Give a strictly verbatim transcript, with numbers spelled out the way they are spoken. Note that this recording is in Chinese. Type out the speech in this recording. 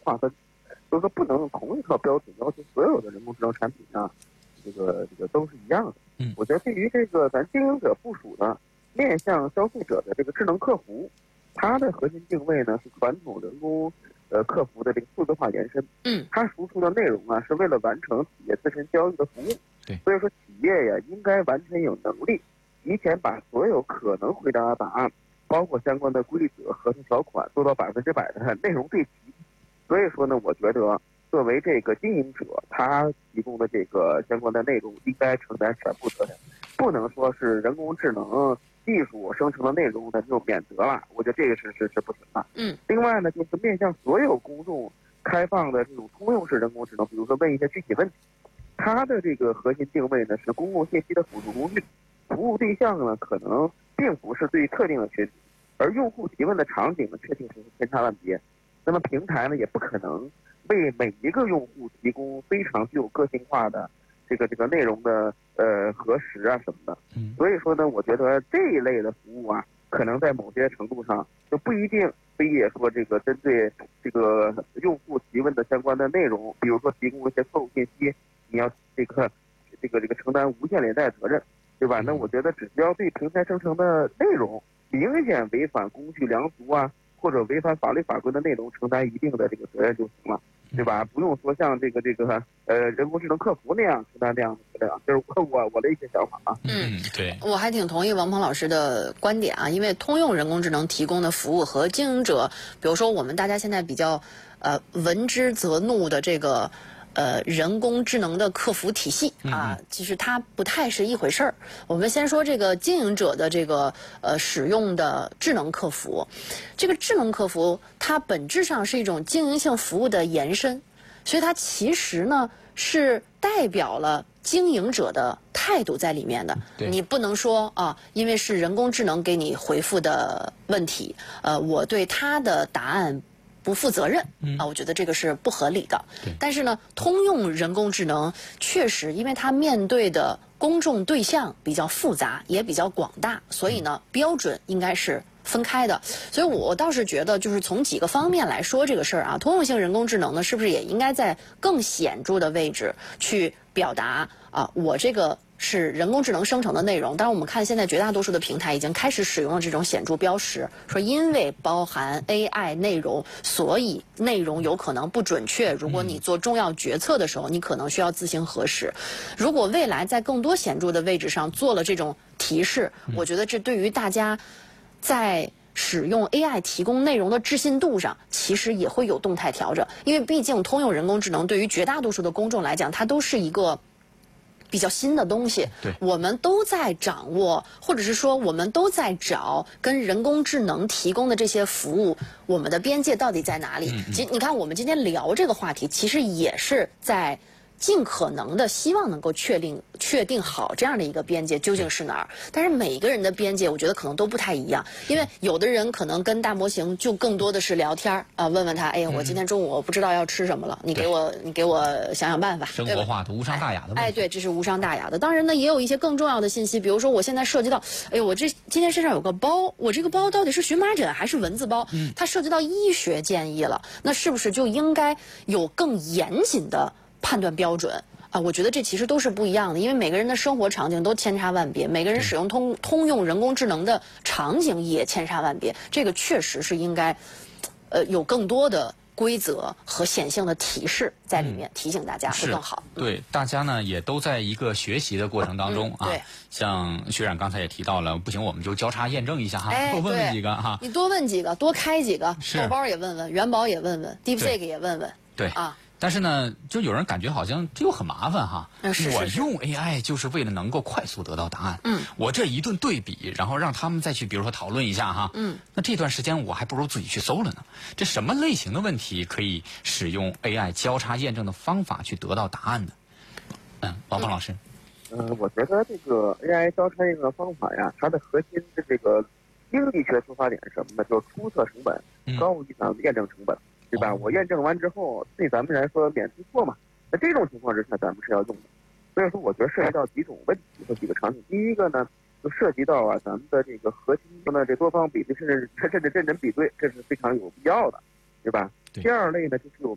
划分，所以说不能用同一套标准要求所有的人工智能产品啊，这个这个都是一样的。 嗯， 我觉得对于这个咱经营者部署的面向消费者的这个智能客服，它的核心定位呢是传统人工呃客服的这个数字化延伸。 嗯， 它输出的内容啊是为了完成企业自身交易的服务。 对， 所以说企业呀应该完全有能力提前把所有可能回答的答案，包括相关的规则、合同条款做到百分之百的内容对齐。所以说呢，我觉得作为这个经营者，他提供的这个相关的内容应该承担全部责任，不能说是人工智能技术生成的内容呢就免责了。我觉得这个是是是不行的。 嗯。 另外呢，就是面向所有公众开放的这种通用式人工智能，比如说问一些具体问题，它的这个核心定位呢是公共信息的辅助工具，服务对象呢可能并不是对特定的群体，而用户提问的场景呢确定是千差万别。那么平台呢也不可能为每一个用户提供非常具有个性化的这个这个内容的呃核实啊什么的。所以说呢，我觉得这一类的服务啊，可能在某些程度上就不一定非也说这个针对这个用户提问的相关的内容，比如说提供一些错误信息，你要这个这个这个承担无限连带责任，对吧？那我觉得只需要对平台生成的内容明显违反公序良俗啊，或者违反法律法规的内容承担一定的这个责任就行了，对吧？不用说像这个这个呃人工智能客服那样承担这样的责任，这是我我我的一些想法啊。 嗯，对，我还挺同意王鹏老师的观点啊，因为通用人工智能提供的服务和经营者，比如说我们大家现在比较呃闻之则怒的这个。呃，人工智能的客服体系啊，其实它不太是一回事儿。我们先说这个经营者的这个呃使用的智能客服，这个智能客服它本质上是一种经营性服务的延伸，所以它其实呢是代表了经营者的态度在里面的。你不能说啊，因为是人工智能给你回复的问题，呃，我对它的答案不负责任啊，我觉得这个是不合理的。但是呢，通用人工智能确实，因为它面对的公众对象比较复杂，也比较广大，所以呢，标准应该是分开的。所以我倒是觉得，就是从几个方面来说这个事儿啊，通用性人工智能呢，是不是也应该在更显著的位置去表达啊，我这个是人工智能生成的内容。当然我们看现在绝大多数的平台已经开始使用了这种显著标识，说因为包含 A I 内容，所以内容有可能不准确，如果你做重要决策的时候，你可能需要自行核实。如果未来在更多显著的位置上做了这种提示，我觉得这对于大家在使用 A I 提供内容的置信度上，其实也会有动态调整。因为毕竟通用人工智能对于绝大多数的公众来讲，它都是一个比较新的东西， 对， 我们都在掌握，或者是说我们都在找跟人工智能提供的这些服务，我们的边界到底在哪里？其实你看，我们今天聊这个话题，其实也是在尽可能的希望能够确定确定好这样的一个边界究竟是哪儿。但是每个人的边界，我觉得可能都不太一样，因为有的人可能跟大模型就更多的是聊天啊、呃，问问他，哎呀，我今天中午我不知道要吃什么了，你给我你给我想想办法， 生活化的无伤大雅的问题。 哎，对，这是无伤大雅的。当然呢，也有一些更重要的信息，比如说我现在涉及到，哎呦，我这今天身上有个包，我这个包到底是荨麻疹还是蚊子包？嗯，它涉及到医学建议了，那是不是就应该有更严谨的判断标准啊？我觉得这其实都是不一样的，因为每个人的生活场景都千差万别，每个人使用通通用人工智能的场景也千差万别，这个确实是应该，呃，有更多的规则和显性的提示在里面、嗯、提醒大家会更好。 对，大家呢也都在一个学习的过程当中、 嗯、 啊。像学长刚才也提到了，不行我们就交叉验证一下哈， 哎、 多问问几个哈。 你多问几个，多开几个，豆包也问问，元宝也问问 ，DeepSeek 也问问。 对啊。但是呢，就有人感觉好像这又很麻烦哈。 是是是， 我用 A I 就是为了能够快速得到答案。嗯，我这一顿对比，然后让他们再去，比如说讨论一下哈。嗯，那这段时间我还不如自己去搜了呢。这什么类型的问题可以使用 A I 交叉验证的方法去得到答案呢？嗯，王鹏老师。 嗯、呃，我觉得这个 A I 交叉验证的方法呀，它的核心的这个经济学出发点是什么呢？就是出测成本高于咱们验证成本。对吧？我验证完之后，对咱们来说免出错嘛。在这种情况之下，咱们是要用的。所以说，我觉得涉及到几种问题和几个场景。第一个呢，就涉及到啊，咱们的这个核心的这多方比对，甚至甚至真人比对，这是非常有必要的，对吧？第二类呢，就是我们